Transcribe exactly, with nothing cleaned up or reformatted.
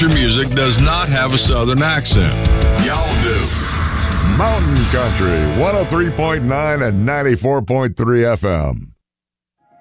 country music does not have a Southern accent. Y'all do. Mountain Country, one oh three point nine and ninety-four point three F M.